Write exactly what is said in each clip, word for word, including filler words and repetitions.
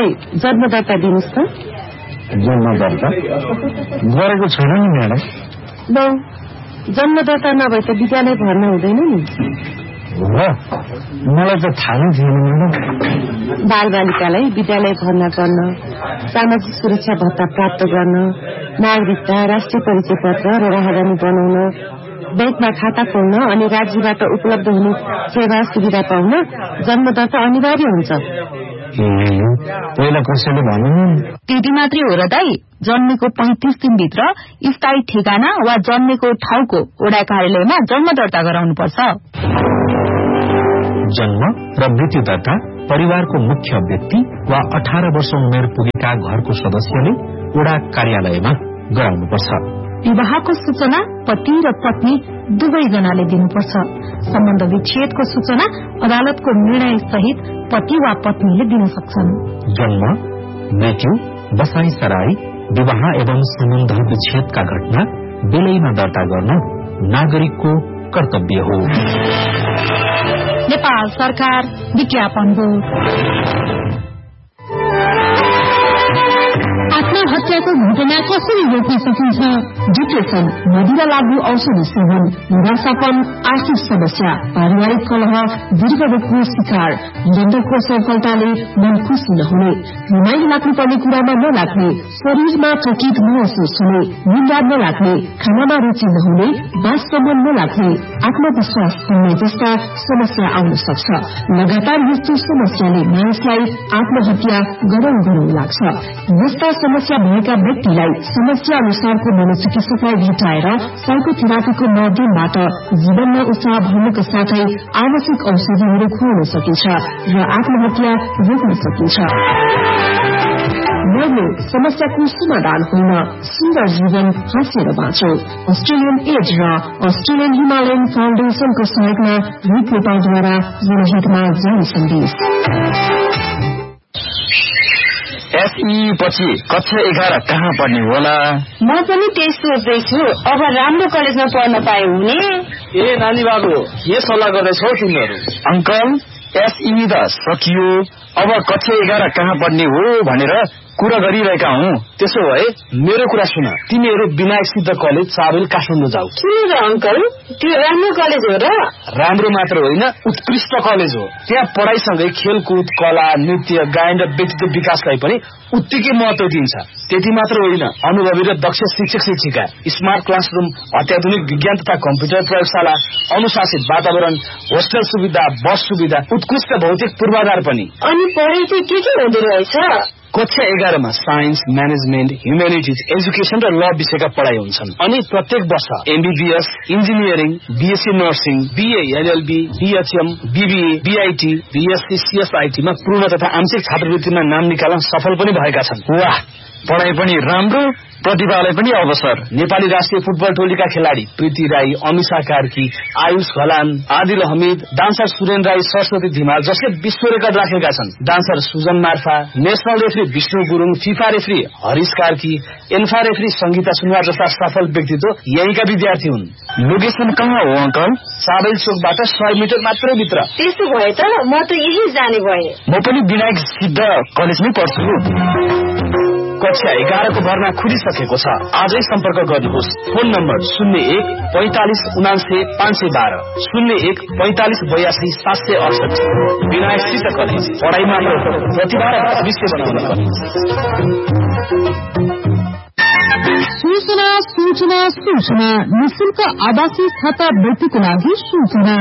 मलाई जन्म दर्ता दिनुहोस् त। जन्म दर्ता गरेको छैन नि म्याडम। ल जन्म दर्ता नभए त विद्यालय भर्ना हुँदैन नि। हो मलाई त थाहा नै थिएन म्याडम। बालबालिकालाई विद्यालय भर्ना गर्न, सामाजिक सुरक्षा भत्ता प्राप्त गर्न, नागरिकता, राष्ट्रिय परिचय पत्र र राहदानी बनाउन, बैंकमा खाता खोल्न अनि राज्यबाट उपलब्ध हुने सेवा सुविधा पाउन जन्म दर्ता अनिवार्य हुन्छ। पहिला कसैले भन्नु त्यति मात्रै हो र दाई? जन्मेको पैंतिस दिनभित्र स्थायी ठेगाना वा जन्मेको ठाउँको वडा कार्यालयमा जन्म दर्ता गराउनुपर्छ। जन्म र मृत्यु दर्ता परिवारको मुख्य व्यक्ति वा अठार वर्ष उमेर पुगेका घरको सदस्यले वडा कार्यालयमा गराउनुपर्छ। विवाहको सूचना पति र पत्नी दुवैजनाले दिनुपर्छ। सम्बन्ध विच्छेदको सूचना अदालतको निर्णय सहित पति वा पत्नीले दिन सक्छन्। जन्म, मृत्यु, बसाई सराई, विवाह एवं सम्बन्ध विच्छेदका घटना बेलैमा दर्ता गर्न नागरिकको कर्तव्य हो। नेपाल सरकार विज्ञापन बोर्ड। आत्महत्याको घटना कसरी रोक्न सकिन्छ? डिप्रेसन, मदिरा लागू औषधि सेवन, निराशापन, आर्थिक समस्या, पारिवारिक कलह, दीर्घरोगको शिकार, निरन्तरको सफलताले मन खुसी नहुने, रमाइलो लाग्नु पर्ने कुरामा नलाग्ने, शरीरमा थकित महसुस हुने, निन्दा नलाग्ने, खानामा रुचि नहुने, बाससम्म नलाग्ने, आत्मविश्वास कम्ने जस्ता समस्या आउन सक्छ। लगातार यस्तो समस्याले मानिसलाई आत्महत्या गरौं गरौं लाग्छ। यस्ता समस्या भएका व्यक्तिलाई समस्या अनुसारको मनोचिकित्सकलाई भेटाएर साइकोथेरापीको माध्यमबाट जीवनमा उत्साह भर्नुका साथै आवश्यक औषधिहरू खुवाउन सकिन्छ र आत्महत्या रोक्न सकिन्छ। मर्नु समस्याको समाधान होइन, सुन्दर जीवन हाँसेर बाँचो। अस्ट्रेलियन एज र अस्ट्रेलियन हिमालयन फाउन्डेशनको सहयोगमा रूप नेपालद्वारा जनहितमा जारी सन्देश। एसई पछि कक्षा एघार कहाँ पढ्ने होला? म पनि त्यही सोच्दैछु। अब राम्रो कलेजमा पढ्न पाए हुने। ए नानी बाबु के सल्लाह गर्दैछौ तिमीहरू? अंकल एसई त सकियो, अब कक्षा एघार कहाँ पढ्ने हो भनेर कुरा गरिरहेका हौ। त्यसो भए मेरो कुरा सुन, तिमीहरू विनायक सिद्ध कलेज चाबेल काठमाडौँ जाऊ। किन र अंकल? त्यो राम्रो कलेज हो र? राम्रो मात्र होइन, उत्कृष्ट कलेज हो। त्यहाँ पढाइसँगै खेलकुद, कला, नृत्य, गायन र व्यक्तित्व विकासलाई पनि उत्तिकै महत्व दिन्छ। त्यति मात्र होइन, अनुभवी र दक्ष शिक्षक शिक्षिका, स्मार्ट क्लासरूम, अत्याधुनिक विज्ञान तथा कम्प्युटर प्रयोगशाला, अनुशासित वातावरण, होस्टेल सुविधा, बस सुविधा, उत्कृष्ट भौतिक पूर्वाधार पनि। अनि पढाइ चाहिँ के के हुँदो रहेछ? कक्षा एघारमा साइन्स, म्यानेजमेन्ट, ह्युम्यानिटिज, एजुकेसन र ल विषयका पढाइ हुन्छन्। अनि प्रत्येक वर्ष MBBS, engineering, BSc nursing, BA, LLB, BHM, BBA, BIT, BSc, सीएसआईटीमा पूर्ण तथा आंशिक छात्रवृत्तिमा नाम निकाल्न सफल पनि भएका छन्। वाह, पढाइ पनि राम्रो, प्रतिभालाई पनि अवसर। नेपाली राष्ट्रिय फुटबल टोलीका खेलाडी प्रीति राई, अमिषा कार्की, आयुष घलान, आदिल हमिद, डान्सर सुरेन राई, सरस्वती धिमाल जसले विश्व रेकर्ड राखेका छन्, dancer Sujan Marpha, national referee Vishnu Gurung, FIFA referee Harish Karki, ANFA referee Sangeeta Sunuwar जस्ता सफल व्यक्तित्व यहीँका विद्यार्थी हुन्। लोकेसन कहाँ हो अंकल? साबेल चोकबाट सय मिटर मात्रै भित्र। त्यसो भए त म त यही जाने भए। म पनि विनायक सिद्ध कलेजमै पढ्छु। कक्षा एघारको भर्ना खुलिसकेको छ। आजै सम्पर्क गर्नुहोस्। फोन नम्बर शून्य एक पैंतालिस उनासे पाँच सय बाह्र, शून्य एक पैंतालिस बयासी सात सय अडसठी। विनायक सिद्ध कलेज, पढाइ मात्र प्रतिभा र भविष्य बनाउन कलेज। सूचना सूचना सूचना निःशुल्क आवासीय छात्रवृत्तिको लागि सूचना।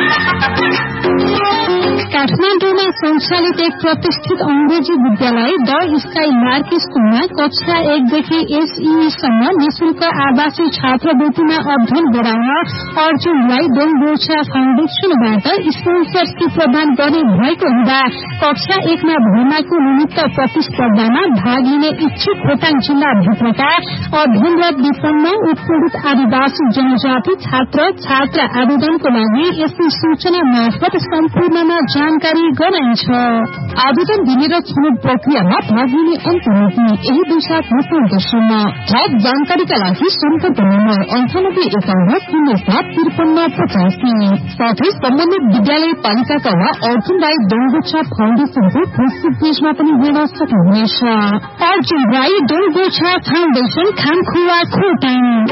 काठमाडौँमा सञ्चालित एक प्रतिष्ठित अंग्रेजी विद्यालय द स्काई मार्क स्कूलमा कक्षा एकदेखि एसईसम्म निःशुल्क आवासीय छात्रवृत्तिमा अध्ययन गराउन अर्जुनलाई डोङबोर्छा फाउन्डेशनबाट स्पोन्सरशिप प्रदान गर्ने भएको हुँदा कक्षा एकमा भर्नाको निमित्त प्रतिस्पर्धामा भाग लिने इच्छुक खोटाङ जिल्लाभित्रका अध्ययनरत विपन्न उत्पीडित आदिवासी जनजाति छात्र छात्रा आवेदनको लागि यसको सूचना मार्फत सम्पूर्णमा जानकारी गराइन्छ। आवेदन दिने र छनौट प्रक्रियामा भाग लिने अन्तर्मिति यही वैशाख मध्यान्तसम्म। थप जानकारीका लागि सम्पर्क नम्बर अन्ठानब्बे एकाउन्न शून्य सात त्रिपन्न पचासी साथै सम्बन्धित विद्यालय पालिकाका वा अर्जुन राई डोलगोछा फाउन्डेशनको फेसबुक पेजमा पनि हेर्न सक्नुहुनेछ। अर्जुन राई डोलगोछा फाउन्डेशन खानखुवा खोटाङ।